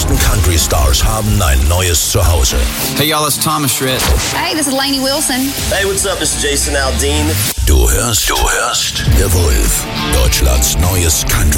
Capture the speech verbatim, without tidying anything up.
größten Country-Stars haben ein neues Zuhause. Hey y'all, it's Thomas Schritt. Hey, this is Lainey Wilson. Hey, what's up? This is Jason Aldean. Du hörst, du hörst The Wolf, Deutschlands neues Country.